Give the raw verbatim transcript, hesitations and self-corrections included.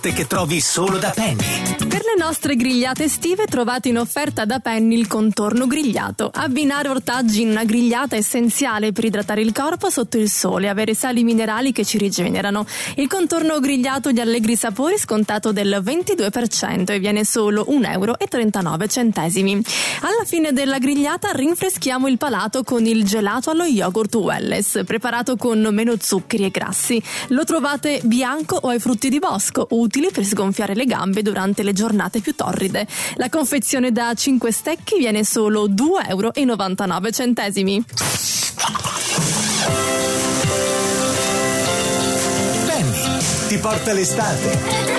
che trovi solo da Penny. Per le nostre grigliate estive trovate in offerta da Penny il contorno grigliato. Abbinare ortaggi in una grigliata è essenziale per idratare il corpo sotto il sole e avere sali minerali che ci rigenerano. Il contorno grigliato di Allegri Sapori scontato del ventidue per cento e viene solo un euro e trentanove centesimi. Alla fine della grigliata rinfreschiamo il palato con il gelato allo yogurt Welless, preparato con meno zuccheri e grassi. Lo trovate bianco o ai frutti di bosco, utili per sgonfiare le gambe durante le giornate più torride. La confezione da cinque stecchi viene solo due euro e novantanove centesimi. Penny ti porta l'estate.